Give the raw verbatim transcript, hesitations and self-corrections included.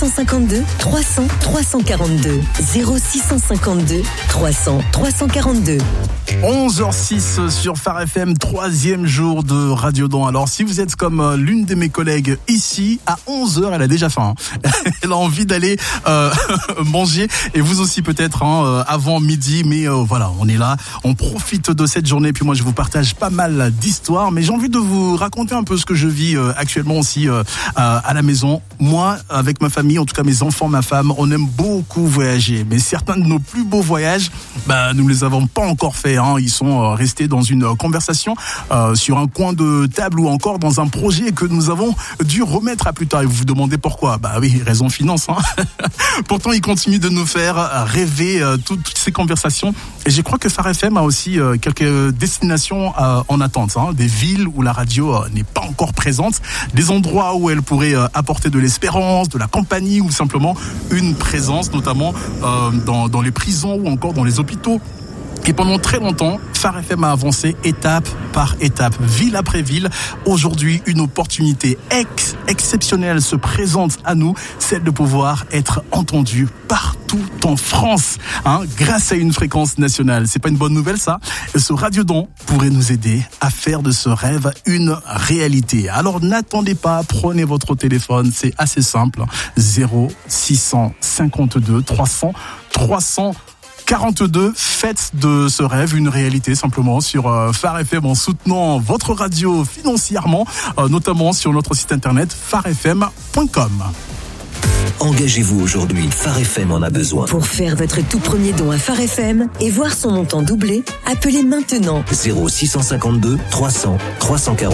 cent cinquante-deux trois cents trois cent quarante-deux. zéro six cent cinquante-deux trois cents trois cent quarante-deux. onze heures six sur Phare F M, troisième jour de Radiodon. Alors, si vous êtes comme l'une de mes collègues ici, à onze heures, elle a déjà faim. Hein. Elle a envie d'aller euh, manger, et vous aussi peut-être hein, avant midi. Mais euh, voilà, on est là, on profite de cette journée. Puis moi, je vous partage pas mal d'histoires, mais j'ai envie de vous raconter un peu ce que je vis euh, actuellement aussi euh, à la maison. Moi, avec ma famille, en tout cas mes enfants, ma femme, on aime beaucoup voyager. Mais certains de nos plus beaux voyages, bah, nous ne les avons pas encore faits. Hein. Ils sont restés dans une conversation euh, sur un coin de table ou encore dans un projet que nous avons dû remettre à plus tard. Et vous vous demandez pourquoi ? Bah oui, raison finance. Hein. Pourtant, ils continuent de nous faire rêver euh, toutes, toutes ces conversations. Et je crois que Phare F M a aussi euh, quelques destinations euh, en attente. Hein. Des villes où la radio euh, n'est pas encore présente. Des endroits où elle pourrait euh, apporter de l'espérance, de la compagnie ou simplement une présence, notamment euh, dans, dans les prisons ou encore dans les hôpitaux. Et pendant très longtemps, Phare F M a avancé étape par étape, ville après ville. Aujourd'hui, une opportunité ex- exceptionnelle se présente à nous, celle de pouvoir être entendu partout en France, hein, grâce à une fréquence nationale. C'est pas une bonne nouvelle, ça ? Ce Radiodon pourrait nous aider à faire de ce rêve une réalité. Alors n'attendez pas, prenez votre téléphone, c'est assez simple. zéro six cent cinquante-deux trois cents trois cents quarante-deux, faites de ce rêve une réalité simplement sur euh, Phare F M en soutenant votre radio financièrement, euh, notamment sur notre site internet phare f m point com. Engagez-vous aujourd'hui, Phare F M en a besoin. Pour faire votre tout premier don à Phare F M et voir son montant doubler, appelez maintenant zéro six cent cinquante-deux trois cents trois cent quarante.